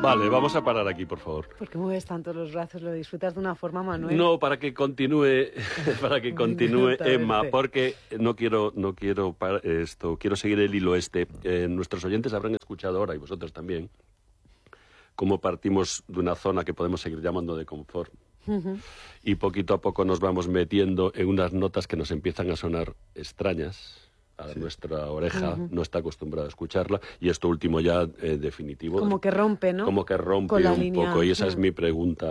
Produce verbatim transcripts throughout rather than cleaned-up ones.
Vale, vamos a parar aquí, por favor. ¿Por qué mueves tanto los brazos? ¿Lo disfrutas de una forma, Manuel? No, para que continúe, para que continúe Emma, verte. porque no quiero, no quiero para esto, quiero seguir el hilo este. Eh, nuestros oyentes habrán escuchado ahora, y vosotros también, cómo partimos de una zona que podemos seguir llamando de confort. Uh-huh. Y poquito a poco nos vamos metiendo en unas notas que nos empiezan a sonar extrañas. A sí. Nuestra oreja uh-huh. no está acostumbrada a escucharla, y esto último ya eh, definitivo. Como que rompe, ¿no? Como que rompe un línea. poco, y esa uh-huh. es mi pregunta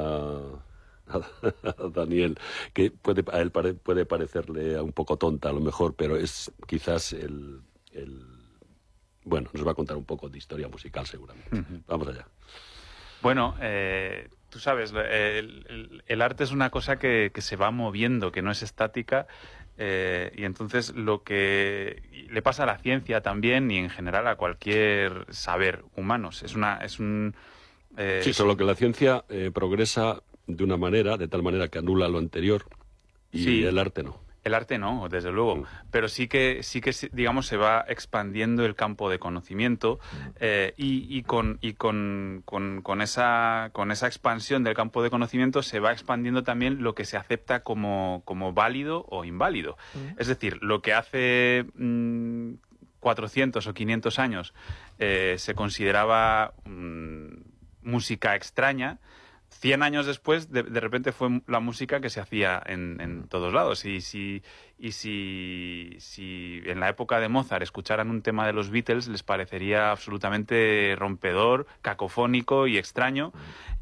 a, a Daniel, que puede, a él pare, puede parecerle un poco tonta a lo mejor, pero es quizás el... el bueno, nos va a contar un poco de historia musical seguramente. Uh-huh. Vamos allá. Bueno, eh, tú sabes, el, el, el arte es una cosa que, que se va moviendo, que no es estática. Eh, y entonces lo que le pasa a la ciencia también, y en general a cualquier saber humano, es una es un eh, sí, solo que la ciencia eh, progresa de una manera, de tal manera que anula lo anterior, y sí, el arte no. El arte no, desde luego, mm. pero sí que, sí que digamos, se va expandiendo el campo de conocimiento eh, y, y, con, y con, con, con, esa, con esa expansión del campo de conocimiento se va expandiendo también lo que se acepta como, como válido o inválido. Mm. Es decir, lo que hace mmm, cuatrocientos o quinientos años eh, se consideraba mmm, música extraña, cien años después, de, de repente fue la música que se hacía en, en todos lados. Y, si, y si, si en la época de Mozart escucharan un tema de los Beatles, les parecería absolutamente rompedor, cacofónico y extraño.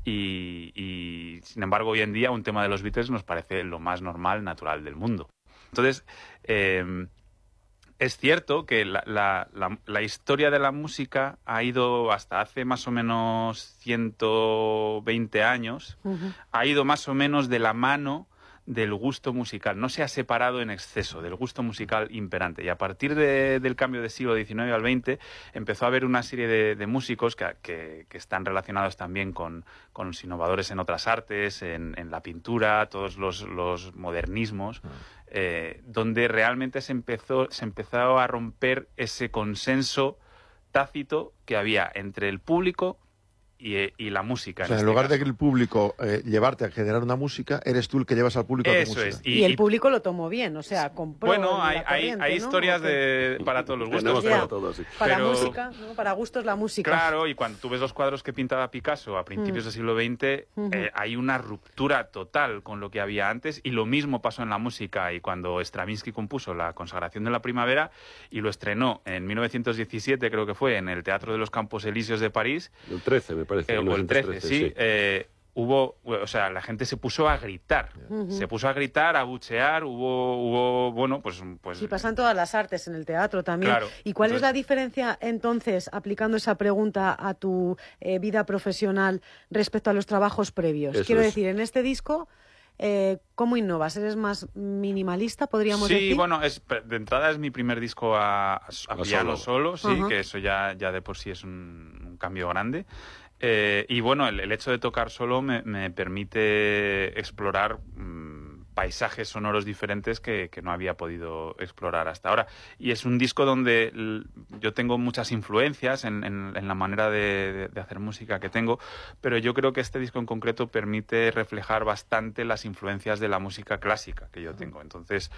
Y, y sin embargo, hoy en día un tema de los Beatles nos parece lo más normal, natural del mundo. Entonces, eh, es cierto que la, la, la, la historia de la música ha ido hasta hace más o menos ciento veinte años, uh-huh. ha ido más o menos de la mano del gusto musical, no se ha separado en exceso del gusto musical imperante. Y a partir de, del cambio de siglo diecinueve al veinte empezó a haber una serie de, de músicos que, que, que están relacionados también con, con los innovadores en otras artes, en, en la pintura, todos los, los modernismos, uh-huh. Eh, donde realmente se empezó, se empezó a romper ese consenso tácito que había entre el público y, y la música. O sea, en, en este lugar caso. de que el público eh, llevarte a generar una música, eres tú el que llevas al público Eso a tu es. música. Y, y el público lo tomó bien, o sea, compró Bueno, hay, la corriente, hay, hay ¿no? historias de, para todos los gustos. Yeah. Para, todo, sí. para pero, música, ¿no? Para gustos la música. Claro, y cuando tú ves los cuadros que pintaba Picasso a principios mm. del siglo veinte, uh-huh. eh, hay una ruptura total con lo que había antes, y lo mismo pasó en la música. Y cuando Stravinsky compuso La Consagración de la Primavera y lo estrenó en mil novecientos diecisiete, creo que fue, en el Teatro de los Campos Elíseos de París. El trece, me parece. Eh, o el trece, sí. sí. Eh, hubo, o sea, la gente se puso a gritar, uh-huh. se puso a gritar, a buchear, hubo, hubo bueno, pues... pues sí, pasan todas las artes en el teatro también. Claro. ¿Y cuál Entonces, es la diferencia, entonces, aplicando esa pregunta a tu eh, vida profesional respecto a los trabajos previos? Eso Quiero es. decir, en este disco... Eh, ¿Cómo innovas? ¿Eres más minimalista, podríamos sí, decir? Sí, bueno, es, de entrada es mi primer disco a, a, a piano solo, solo sí, uh-huh. que eso ya, ya de por sí es un, un cambio grande. Eh, y bueno, el, el hecho de tocar solo me, me permite explorar mmm, paisajes sonoros diferentes que, que no había podido explorar hasta ahora. Y es un disco donde l- yo tengo muchas influencias en, en, en la manera de, de, de hacer música que tengo, pero yo creo que este disco en concreto permite reflejar bastante las influencias de la música clásica que yo tengo. Entonces,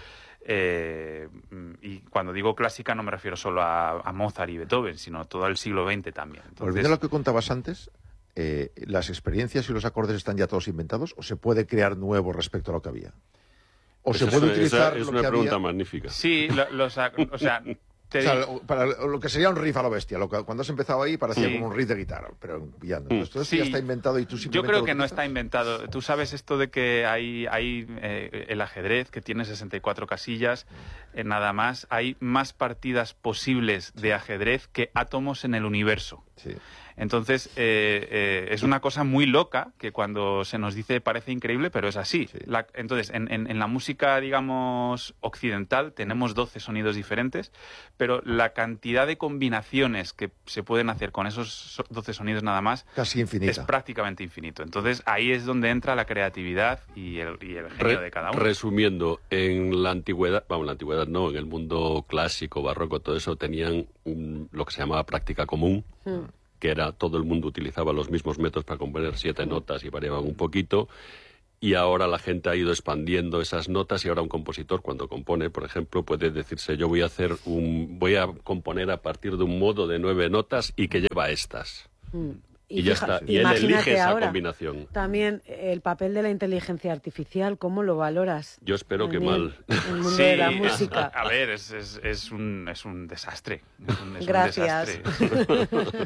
eh, y cuando digo clásica no me refiero solo a, a Mozart y Beethoven, sino todo el siglo veinte también. Entonces, volviendo a lo que contabas antes, eh, ¿las experiencias y los acordes están ya todos inventados o se puede crear nuevo respecto a lo que había? ¿O pues se eso, puede utilizar esa, es lo una que pregunta había? magnífica. Sí, lo, los, o sea... O sea, para lo que sería un riff a lo bestia. Lo que, cuando has empezado ahí parecía sí. como un riff de guitarra, pero pillando. Entonces, todo esto sí. ya está inventado y tú simplemente... Yo creo lo que no utilizas. está inventado. Tú sabes esto de que hay, hay eh, el ajedrez, que tiene sesenta y cuatro casillas, eh, nada más. Hay más partidas posibles de ajedrez que átomos en el universo. Sí. Entonces, eh, eh, es una cosa muy loca que cuando se nos dice parece increíble, pero es así. Sí. La, entonces, en, en, en la música, digamos, occidental, tenemos doce sonidos diferentes, pero la cantidad de combinaciones que se pueden hacer con esos doce sonidos nada más casi infinita. Es prácticamente infinito. Entonces, ahí es donde entra la creatividad y el, y el genio Re, de cada uno. Resumiendo, en la antigüedad, vamos, la antigüedad no, en el mundo clásico, barroco, todo eso, tenían un, lo que se llamaba práctica común, mm. que era todo el mundo utilizaba los mismos métodos para componer siete notas y variaban un poquito. Y ahora la gente ha ido expandiendo esas notas y ahora un compositor cuando compone, por ejemplo, puede decirse yo voy a hacer un, voy a componer a partir de un modo de nueve notas y que lleva estas. Mm. Y, y ya fija, está. Y él elige esa ahora, combinación. También el papel de la inteligencia artificial, ¿cómo lo valoras? Yo espero que el, mal. El mundo sí, de la música. A, a ver, es, es, es, un, es un desastre. Es un, es Gracias. Un desastre.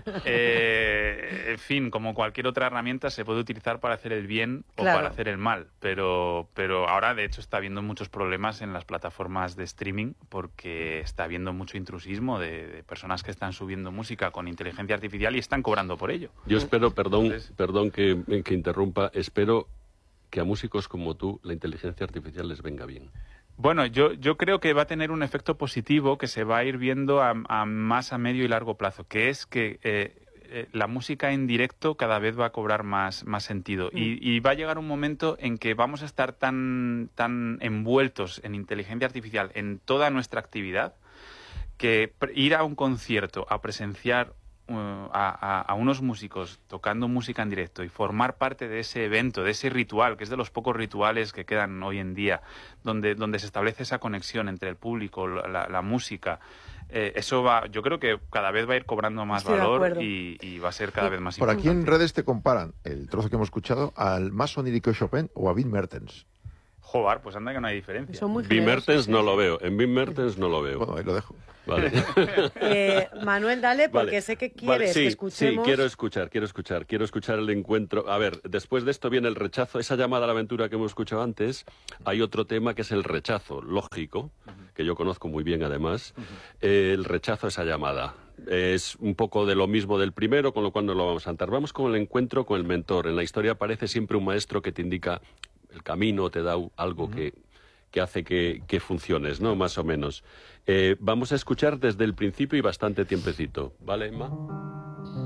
eh, en fin, como cualquier otra herramienta, se puede utilizar para hacer el bien o claro. para hacer el mal. Pero, pero ahora, de hecho, está habiendo muchos problemas en las plataformas de streaming porque está habiendo mucho intrusismo de, de personas que están subiendo música con inteligencia artificial y están cobrando por ello. Yo espero, perdón, perdón que, que interrumpa, espero que a músicos como tú la inteligencia artificial les venga bien. Bueno, yo, yo creo que va a tener un efecto positivo que se va a ir viendo a, a más a medio y largo plazo, que es que eh, eh, la música en directo cada vez va a cobrar más, más sentido mm. y, y va a llegar un momento en que vamos a estar tan, tan envueltos en inteligencia artificial en toda nuestra actividad que ir a un concierto a presenciar A, a, a unos músicos tocando música en directo y formar parte de ese evento, de ese ritual, que es de los pocos rituales que quedan hoy en día, donde, donde se establece esa conexión entre el público, la, la música, eh, eso va, yo creo que cada vez va a ir cobrando más Estoy valor y, y va a ser cada vez más Por importante. aquí en redes te comparan el trozo que hemos escuchado al más onírico Chopin o a Wim Mertens. Joder, pues anda que no hay diferencia. Wim Mertens no lo veo, en Wim Mertens no lo veo. Bueno, ahí lo dejo. Vale. Eh, Manuel, dale, porque vale. sé que quieres vale, sí, que escuchemos. Sí, quiero escuchar, quiero escuchar, quiero escuchar el encuentro. A ver, después de esto viene el rechazo, esa llamada a la aventura que hemos escuchado antes. Hay otro tema que es el rechazo, lógico, que yo conozco muy bien además. Eh, el rechazo a esa llamada. Es un poco de lo mismo del primero, con lo cual no lo vamos a saltar. Vamos con el encuentro con el mentor. En la historia aparece siempre un maestro que te indica el camino, te da algo uh-huh. que... que hace que, que funciones, ¿no? Más o menos. Eh, vamos a escuchar desde el principio y bastante tiempecito. ¿Vale, Emma?